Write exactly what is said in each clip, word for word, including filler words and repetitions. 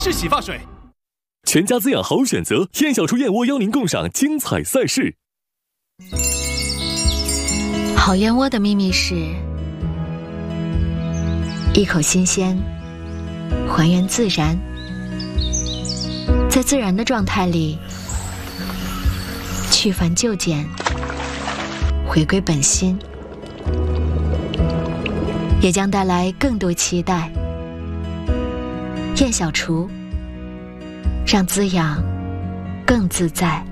是洗发水。 全家滋养好选择，燕小厨燕窝邀您共赏精彩赛事。 好燕窝的秘密是一口新鲜，还原自然，在自然的状态里去繁就简，回归本心，也将带来更多期待。燕小厨，让滋养更自在。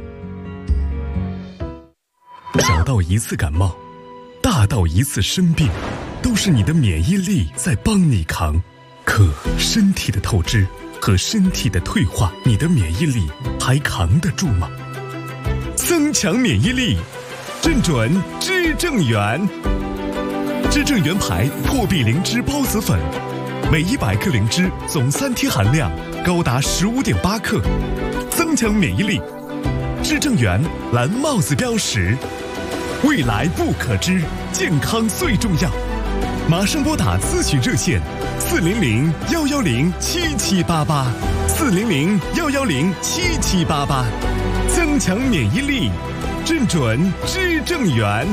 小到一次感冒，大到一次生病，都是你的免疫力在帮你扛。可身体的透支和身体的退化，你的免疫力还扛得住吗？增强免疫力，正准知正元。知正元牌破壁灵芝孢子粉，每一百克灵芝总三天含量高达十五点八克，增强免疫力。知正元蓝帽子标识，未来不可知，健康最重要。马上拨打咨询热线四零零幺幺零七七八八，四零零幺幺零七七八八，增强免疫力，正准知正元。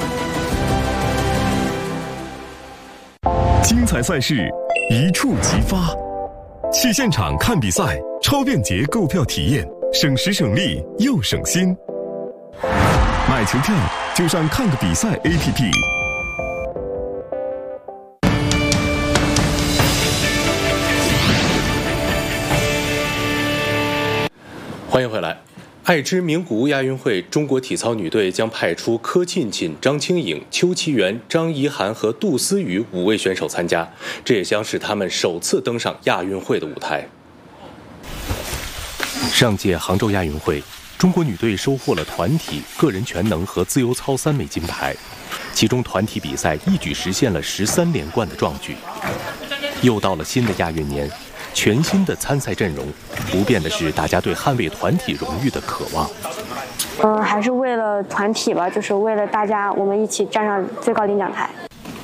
精彩赛事一触即发，去现场看比赛，超便捷购票体验，省时省力又省心。买球票就上看个比赛 A P P。 欢迎回来。爱知名古屋亚运会，中国体操女队将派出柯沁菁、张清颖、邱其元、张怡涵和杜思雨五位选手参加，这也将是他们首次登上亚运会的舞台。上届杭州亚运会，中国女队收获了团体、个人全能和自由操三枚金牌，其中团体比赛一举实现了十三连冠的壮举。又到了新的亚运年，全新的参赛阵容，不变的是大家对捍卫团体荣誉的渴望。 嗯，还是为了团体吧，就是为了大家，我们一起站上最高领奖台。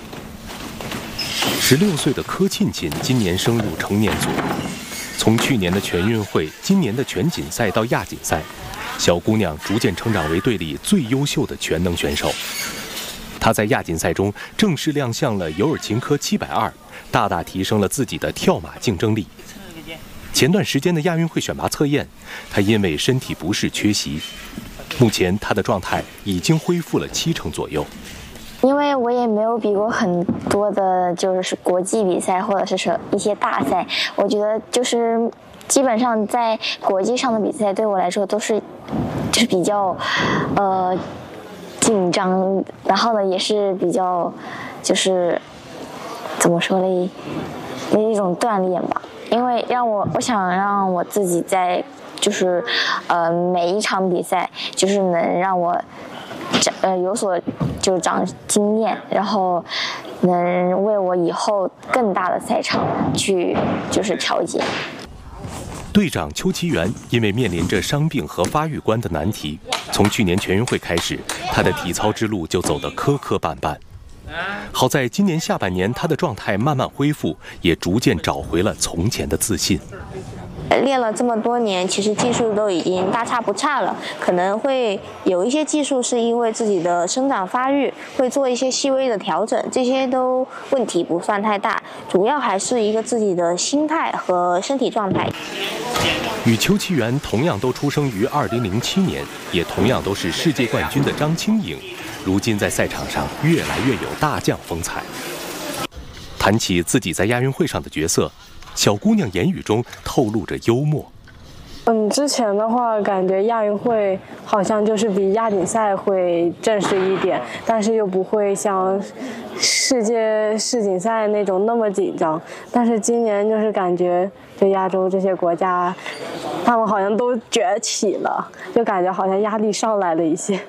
十六岁的柯沁菁今年升入成年组，从去年的全运会、今年的全锦赛到亚锦赛，小姑娘逐渐成长为队里最优秀的全能选手。她在亚锦赛中正式亮相了尤尔琴科七百二，大大提升了自己的跳马竞争力。前段时间的亚运会选拔测验，她因为身体不适缺席，目前她的状态已经恢复了七成左右。 因为我也没有比过很多的，就是国际比赛或者是说一些大赛，我觉得就是基本上在国际上的比赛对我来说都是就是比较呃紧张，然后呢也是比较就是怎么说嘞，一种锻炼吧。因为让我我想让我自己在就是呃每一场比赛就是能让我呃有所就长经验，然后能为我以后更大的赛场去就是调节。 队长邱其元因为面临着伤病和发育关的难题，从去年全运会开始，他的体操之路就走得磕磕绊绊。好在今年下半年他的状态慢慢恢复，也逐渐找回了从前的自信。 练了这么多年，其实技术都已经大差不差了，可能会有一些技术是因为自己的生长发育会做一些细微的调整，这些都问题不算太大，主要还是一个自己的心态和身体状态。 与邱其元同样都出生于二零零七年，也同样都是世界冠军的张清颖，如今在赛场上越来越有大将风采。谈起自己在亚运会上的角色，小姑娘言语中透露着幽默。 嗯，之前的话感觉亚运会好像就是比亚锦赛会正式一点，但是又不会像世界世锦赛那种那么紧张。但是今年就是感觉就亚洲这些国家，他们好像都崛起了，就感觉好像压力上来了一些。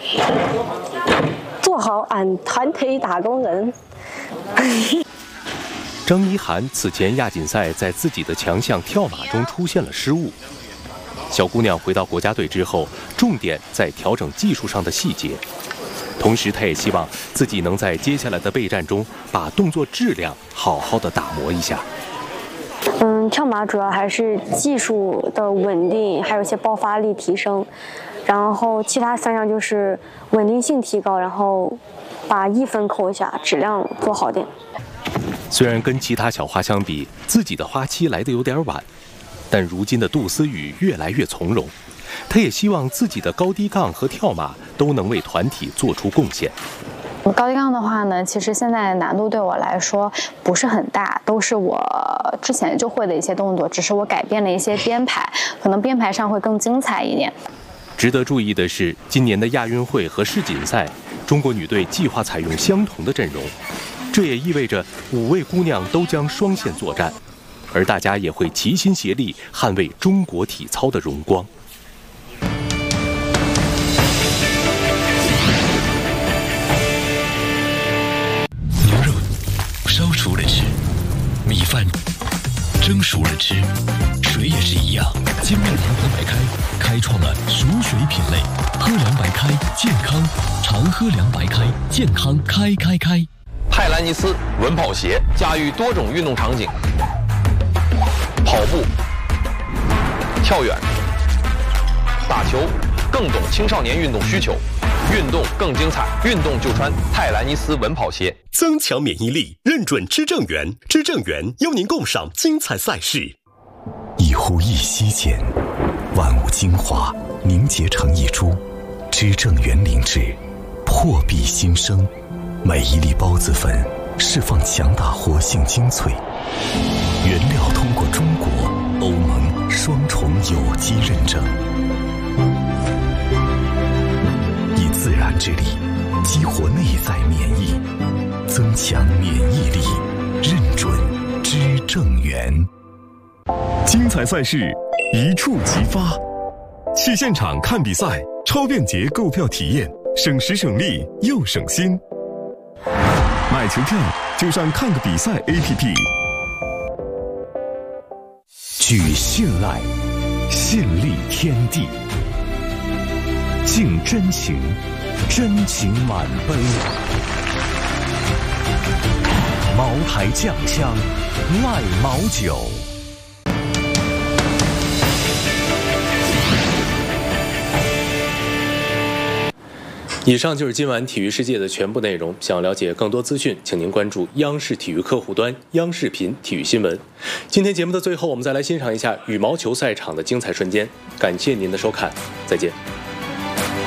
做好俺团体打工人。 张怡涵此前亚锦赛在自己的强项跳马中出现了失误，小姑娘回到国家队之后，重点在调整技术上的细节，同时她也希望自己能在接下来的备战中把动作质量好好的打磨一下。 嗯， 嗯，跳马主要还是技术的稳定，还有一些爆发力提升，然后其他三项就是稳定性提高，然后把一分扣一下，质量做好点。 虽然跟其他小花相比，自己的花期来得有点晚，但如今的杜思雨越来越从容。她也希望自己的高低杠和跳马都能为团体做出贡献。 高低杠的话呢，其实现在难度对我来说不是很大，都是我之前就会的一些动作，只是我改变了一些编排，可能编排上会更精彩一点。 值得注意的是，今年的亚运会和世锦赛，中国女队计划采用相同的阵容，这也意味着五位姑娘都将双线作战，而大家也会齐心协力捍卫中国体操的荣光。 牛肉烧熟了吃，米饭蒸熟了吃，水也是一样。金麦郎喝白开开创了熟水品类，喝凉白开健康，常喝凉白开健康开开开。 泰兰尼斯稳跑鞋驾驭多种运动场景，跑步、跳远、打球，更懂青少年运动需求，运动更精彩，运动就穿泰兰尼斯稳跑鞋。 增强免疫力，认准知正源，知正源邀您共赏精彩赛事。 一呼一吸间，万物精华凝结成一株，知正源灵芝，破壁新生。每一粒孢子粉释放强大活性精粹，原料通过中国、欧盟双重有机认证，以自然之力激活内在免疫，增强免疫力，认准知正源。 精彩赛事一触即发，去现场看比赛，超便捷购票体验，省时省力又省心。买球票就上看个比赛 A P P。 举信赖，信立天地，敬真情，真情满杯。茅台酱香，赖茅酒。 以上就是今晚体育世界的全部内容。想了解更多资讯，请您关注央视体育客户端央视频体育新闻。今天节目的最后，我们再来欣赏一下羽毛球赛场的精彩瞬间。感谢您的收看，再见。